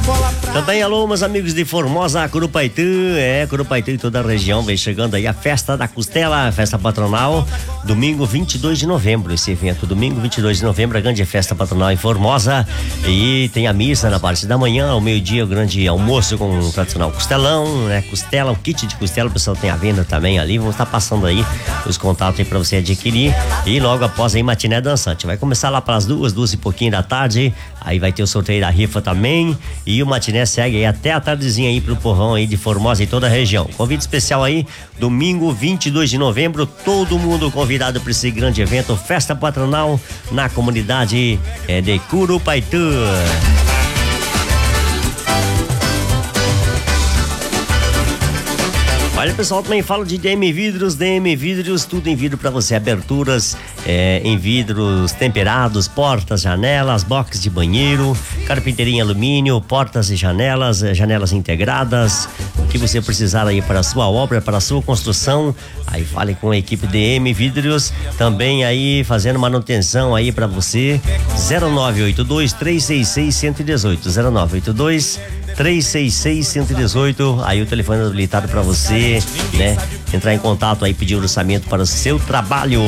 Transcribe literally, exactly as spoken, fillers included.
Também alô, meus amigos de Formosa, Curupaitã, é, Curupaitã e toda a região, vem chegando aí a Festa da Costela, festa patronal, domingo vinte e dois de novembro, esse evento, domingo vinte e dois de novembro, a grande festa patronal em Formosa, e tem a missa na parte da manhã, ao meio-dia, o grande almoço com o tradicional costelão, né, costela, o kit de costela, o pessoal tem a venda também ali, vamos estar passando aí os contatos aí pra você adquirir, e logo após aí, matiné dançante, vai começar lá para as duas, duas e pouquinho da tarde, aí vai ter o sorteio da rifa também, e o matiné segue aí até a tardezinha aí pro povão aí de Formosa e toda a região. Convite especial aí, domingo vinte e dois de novembro, todo mundo convidado para esse grande evento, festa patronal na comunidade é, de Curupaitã. Olha, pessoal, também falo de D M Vidros, D M Vidros, tudo em vidro para você, aberturas é, em vidros temperados, portas, janelas, box de banheiro, carpinteria em alumínio, portas e janelas, janelas integradas, o que você precisar aí para a sua obra, para a sua construção, aí fale com a equipe D M Vidros, também aí fazendo manutenção aí para você, zero nove oito dois, três seis seis, um um oito, zero nove oito dois, três seis seis, um um oito, aí o telefone habilitado para você, né, entrar em contato aí, pedir orçamento para o seu trabalho.